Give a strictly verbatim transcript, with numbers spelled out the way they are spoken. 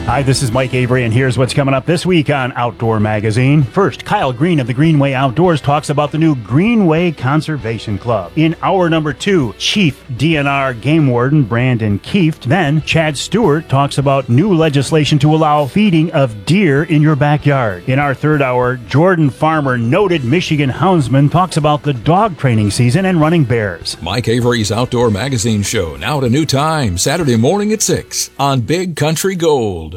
Hi, this is Mike Avery, and here's what's coming up this week on Outdoor Magazine. First, Kyle Green of the Greenway Outdoors talks about the new Greenway Conservation Club. In hour number two, Chief D N R Game Warden Brandon Kieft. Then, Chad Stewart talks about new legislation to allow feeding of deer in your backyard. In our third hour, Jordan Farmer, noted Michigan houndsman, talks about the dog training season and running bears. Mike Avery's Outdoor Magazine show, now at a new time, Saturday morning at six on Big Country Gold.